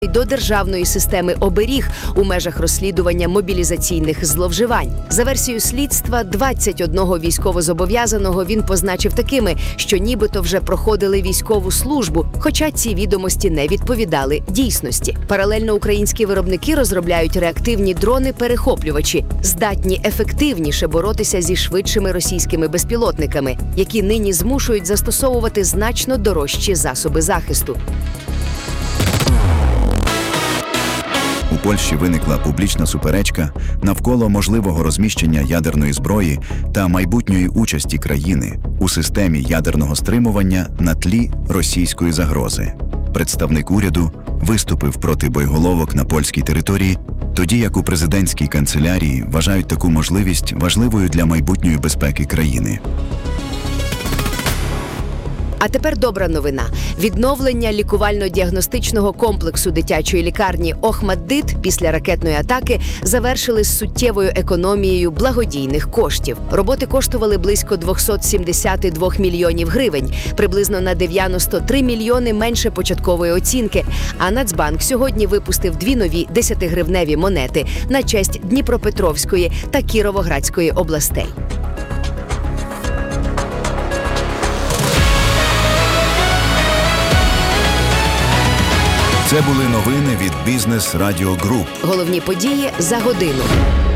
до державної системи оберіг у межах розслідування мобілізаційних зловживань. За версією слідства, 21 військовозобов'язаного він позначив такими, що нібито вже проходили військову службу, хоча ці відомості не відповідали дійсності. Паралельно українські виробники розробляють реактивні дрони-перехоплювачі, здатні ефективніше боротися зі швидшими російськими безпілотниками, які нині змушують застосовувати значно дорожчі засоби захисту. У Польщі виникла публічна суперечка навколо можливого розміщення ядерної зброї та майбутньої участі країни у системі ядерного стримування на тлі російської загрози. Представник уряду виступив проти боєголовок на польській території, тоді як у президентській канцелярії вважають таку можливість важливою для майбутньої безпеки країни. А тепер добра новина. Відновлення лікувально-діагностичного комплексу дитячої лікарні «Охматдит» після ракетної атаки завершили з суттєвою економією благодійних коштів. Роботи коштували близько 272 мільйонів гривень, приблизно на 93 мільйони менше початкової оцінки. А Нацбанк сьогодні випустив 2 нові 10-гривневі монети на честь Дніпропетровської та Кіровоградської областей. Це були новини від Бізнес Радіо Груп. Головні події за годину.